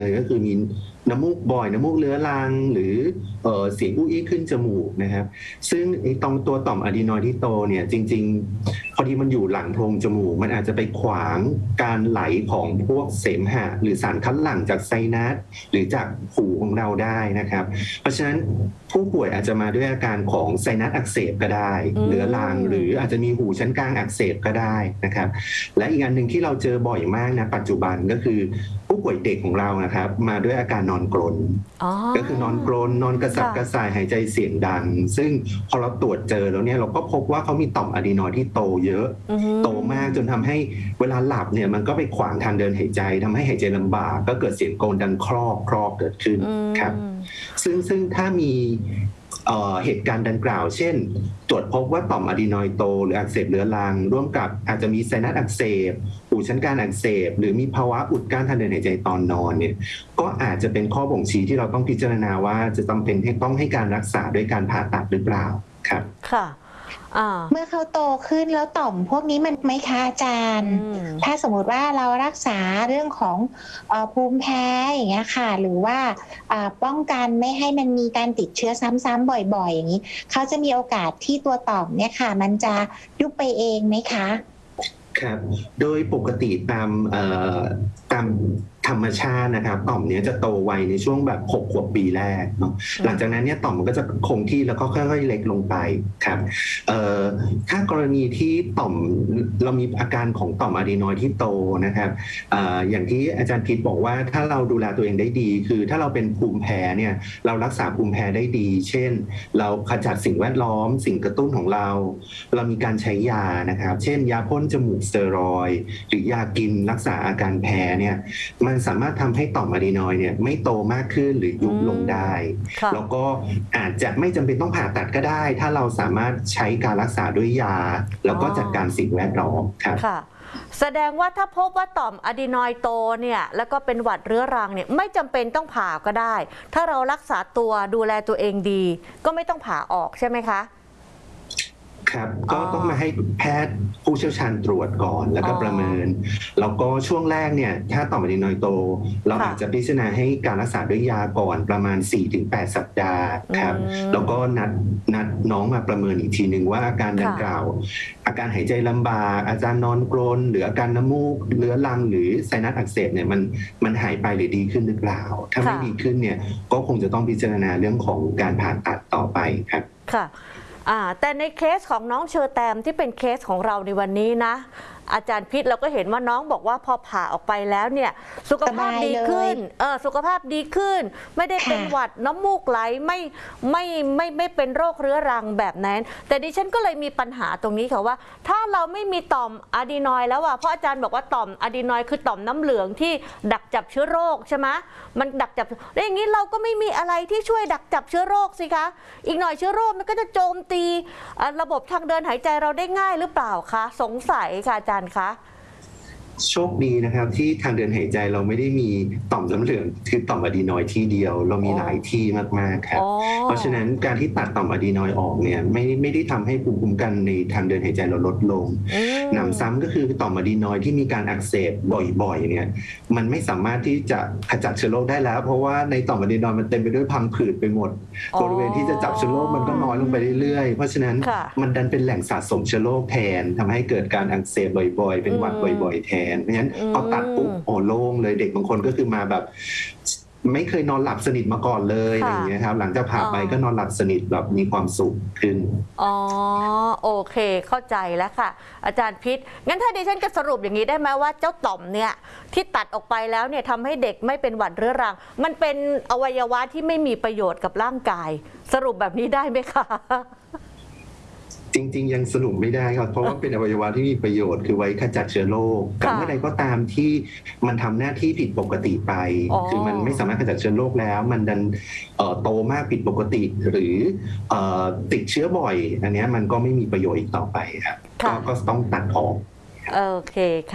เลยก็คือมีน้ำมูกบ่อยน้ำมูกเรื้อรังหรือเสียงอู้อี้ขึ้นจมูกนะครับซึ่งไอ้ตรงตัวต่อมอะดีนอยด์ที่โตเนี่ยจริงๆพอดีมันอยู่หลังโพรงจมูกมันอาจจะไปขวางการไหลของพวกเสมหะหรือสารคัดหลั่งจากไซนัสหรือจากหูของเราได้นะครับเพราะฉะนั้นผู้ป่วยอาจจะมาด้วยอาการของไซนัสอักเสบก็ได้เรื้อรังหรืออาจจะมีหูชั้นกลางอักเสบก็ได้นะครับและอีกอันหนึ่งที่เราเจอบ่อยมากนะปัจจุบันก็คือผู้ป่วยเด็กของเรานะครับมาด้วยอาการนอนกรนก็คือนอนกรนนอนกระสับกระส่ายหายใจเสียงดังซึ่งพอเราตรวจเจอแล้วเนี่ยเราก็พบว่าเขามีต่อมอะดีนอยด์ที่โตเยอะโตมากจนทำให้เวลาหลับเนี่ยมันก็ไปขวางทางเดินหายใจทำให้หายใจลำบากก็เกิดเสียงโกนดังครอบเกิดขึ้นครับซึ่งถ้ามีเหตุการณ์ดังกล่าวเช่นตรวจพบว่าต่อมอะดีนอยด์โตหรืออักเสบเรื้อรังร่วมกับอาจจะมีไซนัสอักเสบหูชั้นกลางอักเสบหรือมีภาวะอุดกั้นทางเดินหายใจตอนนอนเนี่ยก็อาจจะเป็นข้อบ่งชี้ที่เราต้องพิจารณาว่าจะจำเป็นที่ต้องให้การรักษาด้วยการผ่าตัดหรือเปล่าครับค่ะเมื่อเขาโตขึ้นแล้วต่อมพวกนี้มันไหมคะอาจารย์ถ้าสมมติว่าเรารักษาเรื่องของภูมิแพ้อย่างเงี้ยค่ะหรือว่าป้องกันไม่ให้มันมีการติดเชื้อซ้ำๆบ่อยๆอย่างนี้เขาจะมีโอกาสที่ตัวต่อมเนี่ยค่ะมันจะยุบไปเองไหมคะครับโดยปกติตามธรรมชาตินะครับต่อมเนี้ยจะโตไวในช่วงแบบ6 ขวบปีแรกเนาะหลังจากนั้นเนี่ยต่อมมันก็จะคงที่แล้วก็ค่อยๆเล็กลงไปครับถ้ากรณีที่ต่อมเรามีอาการของต่อมอะดีนอยด์ที่โตนะครับอย่างที่อาจารย์พิษบอกว่าถ้าเราดูแลตัวเองได้ดีคือถ้าเราเป็นภูมิแพ้เนี่ยเรารักษาภูมิแพ้ได้ดีเช่นเราขจัดสิ่งแวดล้อมสิ่งกระตุ้นของเรามีการใช้ยานะครับเช่นยาพ่นจมูกสเตียรอยด์หรือยากินรักษาอาการแพ้เนี่ยมันสามารถทำให้ต่อมอะดีนอยด์เนี่ยไม่โตมากขึ้นหรือยุบลงได้แล้วก็อาจจะไม่จำเป็นต้องผ่าตัดก็ได้ถ้าเราสามารถใช้การรักษาด้วยยาแล้วก็จัดการสิ่งแวดล้อมครับแสดงว่าถ้าพบว่าต่อมอะดีนอยด์โตเนี่ยแล้วก็เป็นหวัดเรื้อรังเนี่ยไม่จำเป็นต้องผ่าก็ได้ถ้าเรารักษาตัวดูแลตัวเองดีก็ไม่ต้องผ่าออกใช่ไหมคะครับก็ต้องมาให้แพทย์ผู้เชี่ยวชาญตรวจก่อนแล้วก็ประเมินแล้วก็ช่วงแรกเนี่ยถ้าต่อมอะดีนอยด์โตเราอาจจะพิจารณาให้การรักษาด้วยยาก่อนประมาณ 4-8 สัปดาห์ครับแล้วก็นัดน้องมาประเมินอีกทีหนึ่งว่าอาการดังกล่าวอาการหายใจลำบากอาการนอนกรนหรืออาการน้ำมูกเรื้อรังหรือไซนัสอักเสบเนี่ยมันหายไปหรือดีขึ้นหรือเปล่าถ้าไม่ดีขึ้นเนี่ยก็คงจะต้องพิจารณาเรื่องของการผ่าตัดต่อไปครับค่ะแต่ในเคสของน้องเชอแตมที่เป็นเคสของเราในวันนี้นะอาจารย์พิษเราก็เห็นว่าน้องบอกว่าพอผ่าออกไปแล้วเนี่ยสุขภาพดีขึ้นสุขภาพดีขึ้นไม่ได้เป็นหวัดน้ำมูกไหลไม่เป็นโรคเรื้อรังแบบนั้นแต่ดิฉันก็เลยมีปัญหาตรงนี้ค่ะว่าถ้าเราไม่มีต่อมอะดีนอยด์แล้วเพราะอาจารย์บอกว่าต่อมอะดีนอยด์คือต่อมน้ำเหลืองที่ดักจับเชื้อโรคใช่ไหมมันดักจับแล้วอย่างนี้เราก็ไม่มีอะไรที่ช่วยดักจับเชื้อโรคสิคะอีกหน่อยเชื้อโรคมันก็จะโจมตีระบบทางเดินหายใจเราได้ง่ายหรือเปล่าคะสงสัยค่ะอาจารย์คะโชคดีนะครับที่ทางเดินหายใจเราไม่ได้มีต่อมน้ำเหลืองคือต่อมอะดีนอยด์ที่เดียวเรามีหลายที่มากๆครับเพราะฉะนั้นการที่ตัดต่อมอะดีนอยด์ออกเนี่ยไม่ได้ทำให้ภูมิคุ้มกันในทางเดินหายใจเราลดลงหนำซ้ำก็คือต่อมอะดีนอยด์ที่มีการอักเสบบ่อยๆเนี่ยมันไม่สามารถที่จะขจัดเชื้อโรคได้แล้วเพราะว่าในต่อมอะดีนอยด์มันเต็มไปด้วยพังผืดไปหมดบริเวณที่จะจับเชื้อโรคมันก็น้อยลงไปเรื่อยๆเพราะฉะนั้นมันดันเป็นแหล่งสะสมเชื้อโรคแทนทำให้เกิดการอักเสบบ่อยๆเป็นหวัดบ่อยๆแทนเพราะฉะนั้นพอตัดปุ๊บโอ้โล่งเลยเด็กบางคนก็คือมาแบบไม่เคยนอนหลับสนิทมาก่อนเลยอะไรอย่างเงี้ยครับหลังจากผ่าไปก็นอนหลับสนิทแบบมีความสุขขึ้นโอเคเข้าใจแล้วค่ะอาจารย์พิษงั้นถ้าดิฉันจะสรุปอย่างนี้ได้ไหมว่าเจ้าต่อมเนี่ยที่ตัดออกไปแล้วเนี่ยทำให้เด็กไม่เป็นหวัดเรื้อรังมันเป็นอวัยวะที่ไม่มีประโยชน์กับร่างกายสรุปแบบนี้ได้ไหมคะจริงๆยังสรุปไม่ได้ครับเพราะว่าเป็นอวัยวะที่มีประโยชน์คือไว้ขจัดเชื้อโรคแต่เมื่อใดก็ตามที่มันทำหน้าที่ผิดปกติไปคือมันไม่สามารถขจัดเชื้อโรคแล้วมันดันโตมากผิดปกติหรือติดเชื้อบ่อยอันนี้มันก็ไม่มีประโยชน์อีกต่อไปครับก็ต้องตัดออกโอเคค่ะ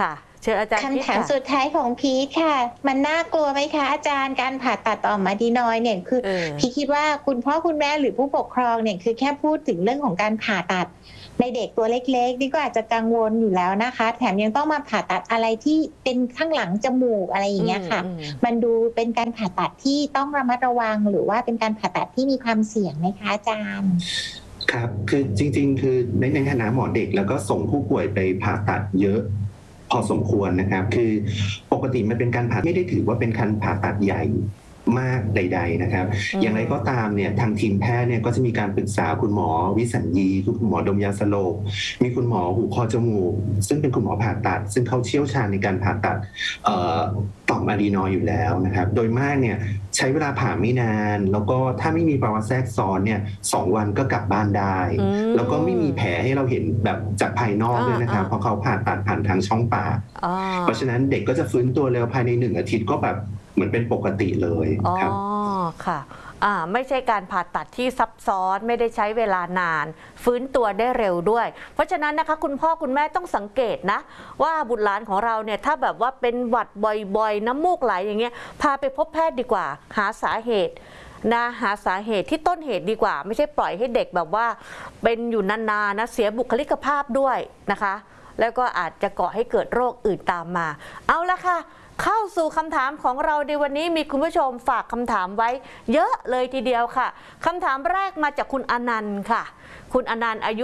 ชิญอาจารย์พีทคำถามค่ะสุดท้ายของพีทค่ะ มันน่ากลัวไหมคะอาจารย์การผ่าตัดต่อมอะดีนอยด์เนี่ยคือพีทคิดว่าคุณพ่อคุณแม่หรือผู้ปกครองเนี่ยคือแค่พูดถึงเรื่องของการผ่าตัดในเด็กตัวเล็กๆนี่ก็อาจจะกังวลอยู่แล้วนะคะ แถมยังต้องมาผ่าตัดอะไรที่เป็นข้างหลังจมูกอะไรอย่างเงี้ยค่ะ มันดูเป็นการผ่าตัดที่ต้องระมัดระวังหรือว่าเป็นการผ่าตัดที่มีความเสี่ยงไหมคะอาจารย์ครับคือจริงๆคือในคณะหมอเด็กแล้วก็ส่งผู้ป่วยไปผ่าตัดเยอะพอสมควรนะครับคือปกติมันเป็นการผ่าไม่ได้ถือว่าเป็นการผ่าตัดใหญ่มากใดๆนะครับอย่างไรก็ตามเนี่ยทางทีมแพทย์เนี่ยก็จะมีการปรึกษาคุณหมอวิสัญญีคุณหมอดมยาสลบมีคุณหมอหูคอจมูกซึ่งเป็นคุณหมอผ่าตัดซึ่งเขาเชี่ยวชาญในการผ่าตัดต่อมอะดีนอยด์อยู่แล้วนะครับโดยมากเนี่ยใช้เวลาผ่าไม่นานแล้วก็ถ้าไม่มีภาวะแทรกซ้อนเนี่ย2 วันก็กลับบ้านได้แล้วก็ไม่มีแผลให้เราเห็นแบบจากภายนอกด้วยนะครับเพราะเขาผ่าตัดผ่านทางช่องปากเพราะฉะนั้นเด็กก็จะฟื้นตัวเร็วภายใน1 อาทิตย์ก็แบบเหมือนเป็นปกติเลยครับอ๋อค่ะไม่ใช่การผ่าตัดที่ซับซ้อนไม่ได้ใช้เวลานานฟื้นตัวได้เร็วด้วย เพราะฉะนั้นนะคะคุณพ่อคุณแม่ต้องสังเกตนะว่าบุตรหลานของเราเนี่ยถ้าแบบว่าเป็นหวัดบ่อยๆน้ำมูกไหลอย่างเงี้ยพาไปพบแพทย์ดีกว่าหาสาเหตุนะหาสาเหตุที่ต้นเหตุดีกว่าไม่ใช่ปล่อยให้เด็กแบบว่าเป็นอยู่นานๆนะเสียบุคลิกภาพด้วยนะคะแล้วก็อาจจะก่อให้เกิดโรคอื่นตามมาเอาละค่ะเข้าสู่คำถามของเราในวันนี้มีคุณผู้ชมฝากคำถามไว้เยอะเลยทีเดียวค่ะคำถามแรกมาจากคุณอนันต์ค่ะคุณอนันต์อายุ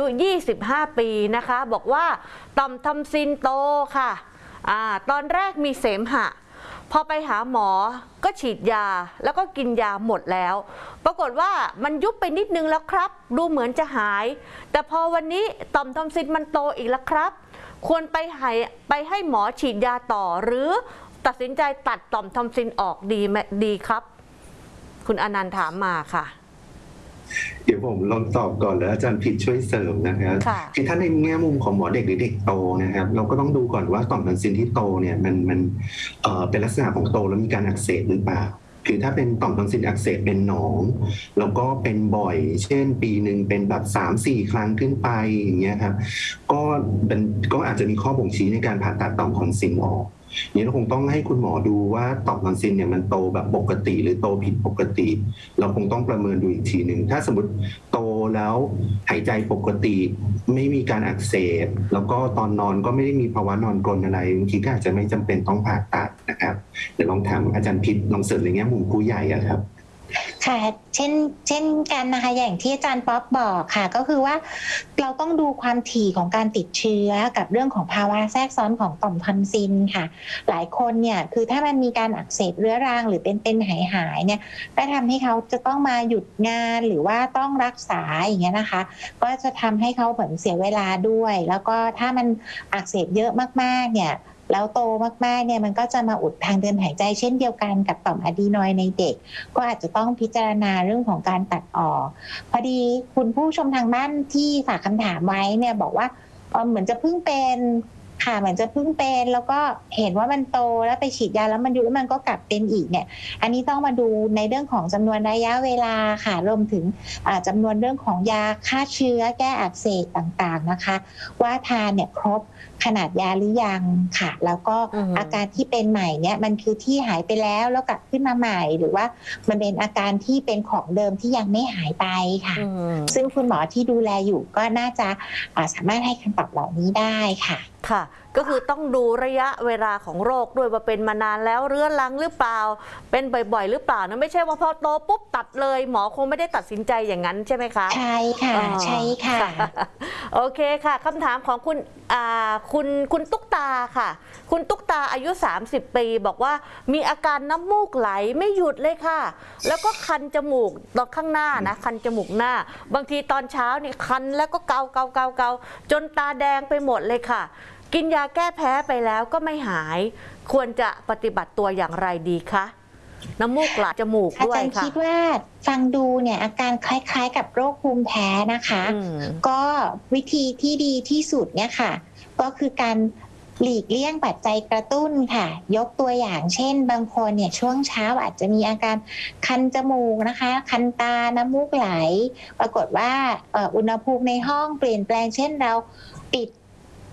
25 ปีนะคะบอกว่าต่อมทำซินโตค่ะตอนแรกมีเสมหะพอไปหาหมอก็ฉีดยาแล้วก็กินยาหมดแล้วปรากฏว่ามันยุบไปนิดนึงแล้วครับดูเหมือนจะหายแต่พอวันนี้ต่อมทำซินมันโตอีกแล้วครับควรไปให้หมอฉีดยาต่อหรือตัดสินใจตัดต่อมทอมซินออกดีครับคุณอนันต์ถามมาค่ะเดี๋ยวผมลองตอบก่อนแล้วอาจารย์ผิดช่วยเสริมนะครับคือถ้าในแง่มุมของหมอเด็กหรือเด็กโตนะครับเราก็ต้องดูก่อนว่าต่อมทอมซินที่โตเนี่ยมันเป็นลักษณะของโตแล้วมีการอักเสบหรือเปล่าคือถ้าเป็นต่อมทอมซินอักเสบเป็นหนองแล้วก็เป็นบ่อยเช่นปีหนึ่งเป็นแบบ 3-4 ครั้งขึ้นไปอย่างเงี้ยครับก็อาจจะมีข้อบ่งชี้ในการผ่าตัดต่อมทอมซินออกนี่เราคงต้องให้คุณหมอดูว่าต่อมทอนซิลเนี่ยมันโตแบบปกติหรือโตผิดปกติเราคงต้องประเมินดูอีกทีหนึ่งถ้าสมมติโตแล้วหายใจปกติไม่มีการอักเสบแล้วก็ตอนนอนก็ไม่ได้มีภาวะนอนกรนอะไรบางทีก็อาจจะไม่จำเป็นต้องผ่าตัดนะครับเดี๋ยวลองถามอาจารย์พิษลองเสริมในแง่มุมผู้ใหญ่ครับค่ะเช่นกันนะคะอย่างที่อาจารย์ป๊อปบอกค่ะก็คือว่าเราต้องดูความถี่ของการติดเชื้อกับเรื่องของภาวะแทรกซ้อนของต่อมทอนซิลค่ะหลายคนเนี่ยคือถ้ามันมีการอักเสบเรื้อรังหรือเป็นหายเนี่ยก็ทำให้เขาจะต้องมาหยุดงานหรือว่าต้องรักษาอย่างเงี้ยนะคะก็จะทำให้เขาเหมือนเสียเวลาด้วยแล้วก็ถ้ามันอักเสบเยอะมากๆเนี่ยแล้วโตมากๆเนี่ยมันก็จะมาอุดทางเดินหายใจเช่นเดียวกันกับต่อมอะดีนอยด์ในเด็กก็อาจจะต้องพิจารณาเรื่องของการตัดออกพอดีคุณผู้ชมทางบ้านที่ฝากคำถามไว้เนี่ยบอกว่าเหมือนจะเพิ่งเป็นค่ะเหมือนจะเพิ่งเป็นแล้วก็เห็นว่ามันโตแล้วไปฉีดยาแล้วมันยุบแล้วมันก็กลับเป็นอีกเนี่ยอันนี้ต้องมาดูในเรื่องของจำนวนระยะเวลาค่ะรวมถึงจำนวนเรื่องของยาฆ่าเชื้อแก้อักเสบต่างๆนะคะว่าทานเนี่ยครบขนาดยาหรือยังค่ะแล้วก็อาการที่เป็นใหม่เนี่ยมันคือที่หายไปแล้วกลับขึ้นมาใหม่หรือว่ามันเป็นอาการที่เป็นของเดิมที่ยังไม่หายไปค่ะซึ่งคุณหมอที่ดูแลอยู่ก็น่าจะสามารถให้คำตอบเหล่านี้ได้ค่ะค่ะก็คือต้องดูระยะเวลาของโรคด้วยว่าเป็นมานานแล้วเรื้อรังหรือเปล่าเป็นบ่อยๆหรือเปล่านะไม่ใช่ว่าพอโตปุ๊บตัดเลยหมอคงไม่ได้ตัดสินใจอย่างนั้นใช่ไหมคะใช่ค่ะใช่ค่ะโอเคค่ะคำถามของคุณตุ๊กตาค่ะคุณตุ๊กตาอายุ30 ปีบอกว่ามีอาการน้ำมูกไหลไม่หยุดเลยค่ะแล้วก็คันจมูกตรงข้างหน้านะคันจมูกหน้าบางทีตอนเช้านี่คันแล้วก็เกาจนตาแดงไปหมดเลยค่ะกินยาแก้แพ้ไปแล้วก็ไม่หายควรจะปฏิบัติตัวอย่างไรดีคะน้ำมูกไหลจมูกด้วยค่ะอาจารย์คิดว่าฟังดูเนี่ยอาการคล้ายๆกับโรคภูมิแพ้นะคะก็วิธีที่ดีที่สุดเนี่ยค่ะก็คือการหลีกเลี่ยงปัจจัยกระตุ้นค่ะยกตัวอย่างเช่นบางคนเนี่ยช่วงเช้าอาจจะมีอาการคันจมูกนะคะคันตาน้ำมูกไหลปรากฏว่าอุณหภูมิในห้องเปลี่ยนแปลงเช่นเราปิด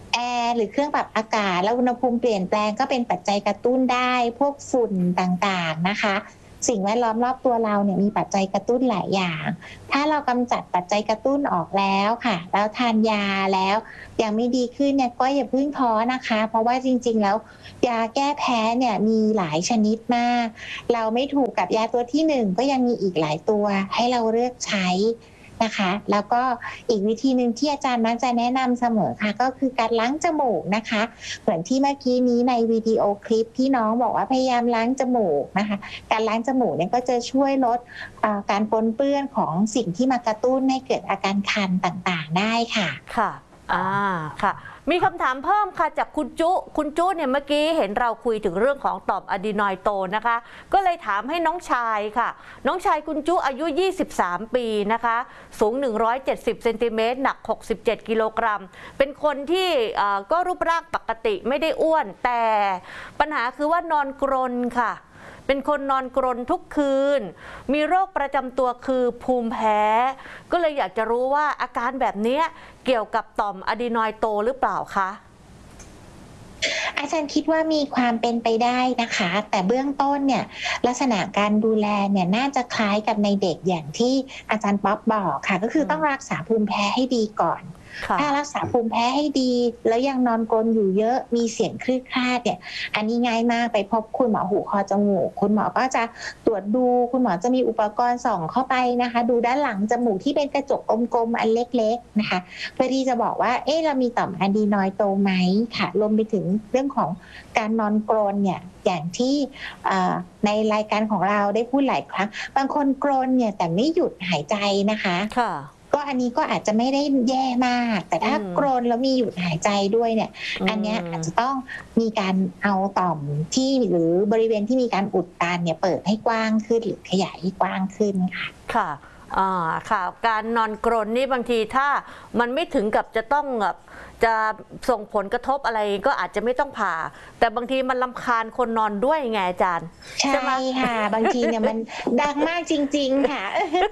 แอร์หรือเครื่องปรับอากาศแล้วอุณหภูมิเปลี่ยนแปลงก็เป็นปัจจัยกระตุ้นได้พวกฝุ่นต่างๆนะคะสิ่งแวดล้อมรอบตัวเราเนี่ยมีปัจจัยกระตุ้นหลายอย่างถ้าเรากำจัดปัจจัยกระตุ้นออกแล้วค่ะแล้วทานยาแล้วยังไม่ดีขึ้นเนี่ยก็อย่าเพิ่งท้อนะคะเพราะว่าจริงๆแล้วยาแก้แพ้เนี่ยมีหลายชนิดมากเราไม่ถูกกับยาตัวที่หนึ่งก็ยังมีอีกหลายตัวให้เราเลือกใช้นะคะแล้วก็อีกวิธีหนึ่งที่อาจารย์มักจะแนะนำเสมอค่ะก็คือการล้างจมูกนะคะเหมือนที่เมื่อกี้นี้ในวิดีโอคลิปที่น้องบอกว่าพยายามล้างจมูกนะคะการล้างจมูกเนี่ยก็จะช่วยลดการปนเปื้อนของสิ่งที่มากระตุ้นให้เกิดอาการคันต่างๆได้ค่ะค่ะค่ะมีคำถามเพิ่มค่ะจากคุณจุเนี่ยเมื่อกี้เห็นเราคุยถึงเรื่องของต่อมอะดีนอยโตนะคะก็เลยถามให้น้องชายค่ะน้องชายคุณจุอายุ23ปีนะคะสูง170เซนติเมตรหนัก67กิโลกรัมเป็นคนที่ก็รูปร่างปกติไม่ได้อ้วนแต่ปัญหาคือว่านอนกรนค่ะเป็นคนนอนกรนทุกคืนมีโรคประจำตัวคือภูมิแพ้ก็เลยอยากจะรู้ว่าอาการแบบนี้เกี่ยวกับต่อมอะดีนอยโตหรือเปล่าคะอาจารย์คิดว่ามีความเป็นไปได้นะคะแต่เบื้องต้นเนี่ยลักษณะการดูแลเนี่ยน่าจะคล้ายกับในเด็กอย่างที่อาจารย์ป๊อปบอกค่ะก็คือต้องรักษาภูมิแพ้ให้ดีก่อนถ้ารักษาภูมิแพ้ให้ดีแล้วยังนอนกรนอยู่เยอะมีเสียงคลืดคลาดเนี่ยอันนี้ง่ายมากไปพบคุณหมอหูคอจมูกคุณหมอก็จะตรวจดูคุณหมอจะมีอุปกรณ์ส่องเข้าไปนะคะดูด้านหลังจมูกที่เป็นกระจกกลมๆอันเล็กๆนะคะเพื่อที่จะบอกว่าเรามีต่อมอะดีนอยโตไหมค่ะรวมไปถึงเรื่องของการนอนกรนเนี่ยอย่างที่ในรายการของเราได้พูดหลายครั้งบางคนกรนเนี่ยแต่ไม่หยุดหายใจนะคะก็อันนี้ก็อาจจะไม่ได้แย่มากแต่ถ้ากรนแล้วมีหยุดหายใจด้วยเนี่ยอันนี้อาจจะต้องมีการเอาต่อมที่หรือบริเวณที่มีการอุดตันเนี่ยเปิดให้กว้างขึ้นหรือขยายให้กว้างขึ้นค่ะค่ะการนอนกรนนี่บางทีถ้ามันไม่ถึงกับจะต้องจะส่งผลกระทบอะไรก็อาจจะไม่ต้องผ่าแต่บางทีมันรำคาญคนนอนด้วยไงอาจารย์ใช่ค่ะบางทีเนี่ยมันดังมากจริงๆค่ะ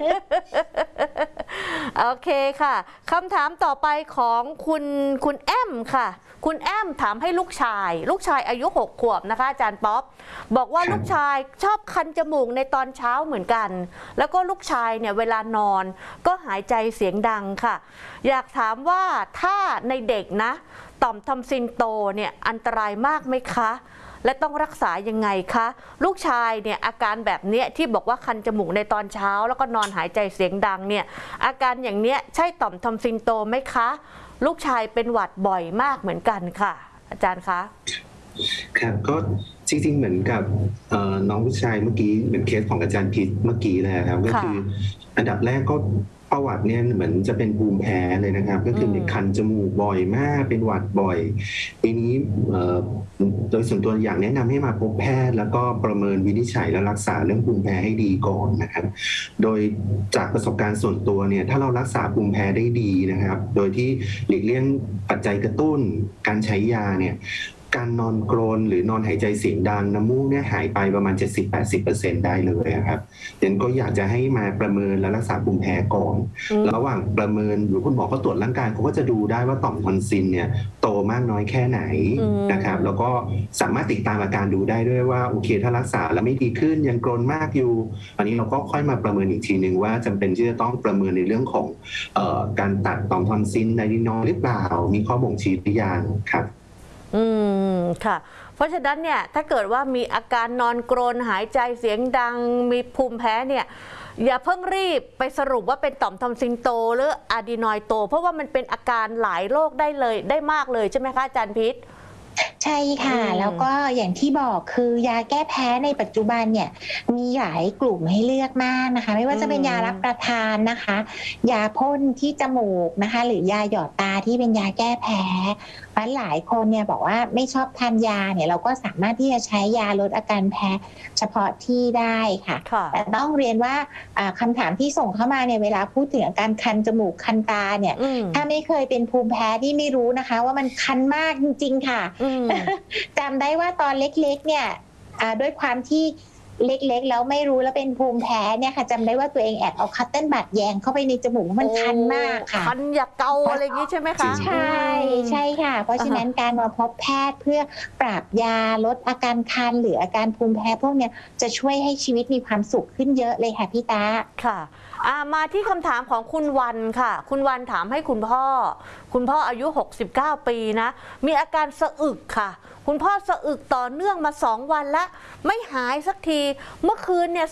โอเคค่ะคำถามต่อไปของคุณแอมค่ะคุณแอมถามให้ลูกชายอายุ6 ขวบนะคะอาจารย์ป๊อปบอกว่าลูกชายชอบคันจมูกในตอนเช้าเหมือนกันแล้วก็ลูกชายเนี่ยเวลานอนก็หายใจเสียงดังค่ะอยากถามว่าถ้าในเด็กนะต่อมทอมซินโตเนี่ยอันตรายมากไหมคะและต้องรักษายังไงคะลูกชายเนี่ยอาการแบบเนี้ยที่บอกว่าคันจมูกในตอนเช้าแล้วก็นอนหายใจเสียงดังเนี่ยอาการอย่างเนี้ยใช่ต่อมทอมซินโตไหมคะลูกชายเป็นหวัดบ่อยมากเหมือนกันค่ะอาจารย์คะครับก็จริงๆเหมือนกับน้องผู้ชายเมื่อกี้เหมือนเคสของอาจารย์พิษเมื่อกี้เลยครับก็คืออันดับแรกก็ประวัติเนี่ยเหมือนจะเป็นภูมิแพ้เลยนะครับก็คือมีคันจมูกบ่อยมากเป็นหวัดบ่อยทีนี้โดยส่วนตัวอยากแนะนำให้มาพบแพทย์แล้วก็ประเมินวินิจฉัยและรักษาเรื่องภูมิแพ้ให้ดีก่อนนะครับโดยจากประสบการณ์ส่วนตัวเนี่ยถ้าเรารักษาภูมิแพ้ได้ดีนะครับโดยที่หลีกเลี่ยงปัจจัยกระตุ้นการใช้ยาเนี่ยการนอนกรนหรือนอนหายใจเสียงดังน้ำมูกเนี่ยหายไปประมาณ 70-80% ได้เลยครับดังนั้นก็อยากจะให้มาประเมินและรักษาภูมิแพ้ก่อนระหว่างประเมินหรือคุณหมอก็ตรวจร่างกายเขาก็จะดูได้ว่าต่อมทอนซิลเนี่ยโตมากน้อยแค่ไหนนะครับแล้วก็สามารถติดตามอาการดูได้ด้วยว่าโอเคถ้ารักษาแล้วไม่ดีขึ้นยังกรนมากอยู่อันนี้เราก็ค่อยมาประเมินอีกทีนึงว่าจำเป็นที่จะต้องประเมินในเรื่องของการตัดต่อมทอนซิลอะดีนอยด์หรือเปล่ามีข้อบ่งชี้หรือยังครับค่ะเพราะฉะนั้นเนี่ยถ้าเกิดว่ามีอาการนอนกรนหายใจเสียงดังมีภูมิแพ้เนี่ยอย่าเพิ่งรีบไปสรุปว่าเป็นต่อมทอมซินโตหรืออะดีนอยโตเพราะว่ามันเป็นอาการหลายโรคได้มากเลยใช่ไหมคะอาจารย์พิษใช่ค่ะแล้วก็อย่างที่บอกคือยาแก้แพ้ในปัจจุบันเนี่ยมีหลายกลุ่มให้เลือกมากนะคะไม่ว่าจะเป็นยารับประทานนะคะยาพ่นที่จมูกนะคะหรือยาหยอดตาที่เป็นยาแก้แพ้หลายคนเนี่ยบอกว่าไม่ชอบทานยาเนี่ยเราก็สามารถที่จะใช้ยาลดอาการแพ้เฉพาะที่ได้ค่ะแต่ต้องเรียนว่าคำถามที่ส่งเข้ามาเนี่ยเวลาพูดถึงอาการคันจมูกคันตาเนี่ยถ้าไม่เคยเป็นภูมิแพ้ที่ไม่รู้นะคะว่ามันคันมากจริงๆค่ะจำได้ว่าตอนเล็กๆเนี่ยด้วยความที่เล็กๆแล้วไม่รู้แล้วเป็นภูมิแพ้เนี่ยค่ะจำได้ว่าตัวเองแอบเอาคัตเติ้ลบัดแยงเข้าไปในจมูกมันคันมากค่ะคันอย่าเกาอะไรอย่างนี้ใช่ไหมคะใช่ค่ะ เพราะฉะนั้นการมาพบแพทย์เพื่อปรับยาลดอาการคันหรืออาการภูมิแพ้พวกเนี้ยจะช่วยให้ชีวิตมีความสุขขึ้นเยอะเลยค่ะพี่ตาค่ะมาที่คำถามของคุณวันค่ะคุณวันถามให้คุณพ่ออายุ69 ปีนะมีอาการสะอึกค่ะคุณพ่อสะอึกต่อเนื่องมา2 วันแล้วไม่หายสักทีเมื่อคืนเนี่ย